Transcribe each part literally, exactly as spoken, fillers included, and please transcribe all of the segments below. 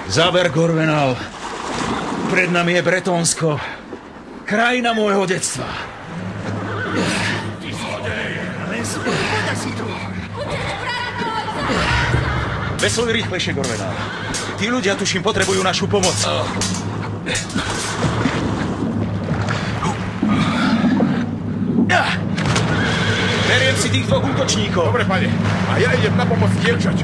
Záber, Gorvenal. Pred nami je Bretónsko. Krajina môjho detstva. Ty zlodej! Len si tu, poď si tu! Vesluj rýchlejšie, Gorvenal. Tí ľudia, tuším, potrebujú našu pomoc. Beriem si tých dvoch útočníkov. Dobre, pane. A ja idem na pomoc dievčať.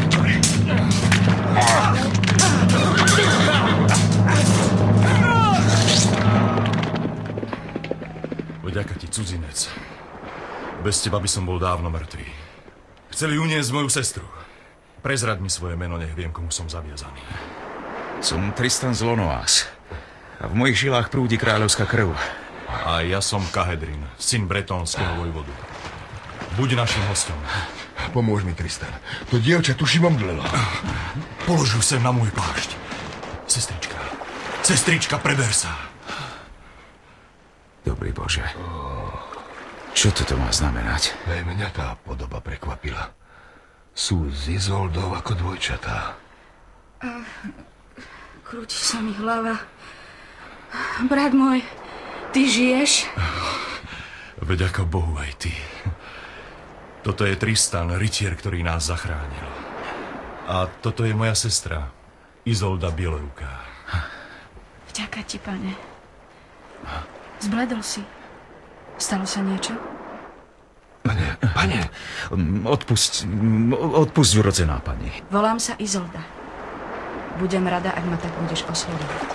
Vďaka ti, cudzinec. Bez teba by som bol dávno mŕtvý. Chceli uniesť moju sestru. Prezrad mi svoje meno, nech viem, komu som zaviazaný. Som Tristan z Lonoás. A v mojich žilách prúdi kráľovská krv. A ja som Kahedrin, syn bretónskeho vojvodu. Buď našim hostom. Pomôž mi, Tristan. To dievča tuším omdlelo. Polož ju sem na môj plášť. Sestrička. Sestrička, preber sa. Dobrý Bože. Čo toto má znamenať? Aj mňa tá podoba prekvapila. Sú z Izoldov ako dvojčatá. Uh, krúti sa mi hlava. Brat môj, ty žiješ? Vďaka Bohu aj ty. Toto je Tristan, rytier, ktorý nás zachránil. A toto je moja sestra, Izolda Bieloruká. Vďaka ti, pane. Zbledol si. Stalo sa niečo? Pane, pane. Odpusť, odpusť, urodzená pani. Volám sa Izolda. Budem rada, ak ma tak budeš osloviť.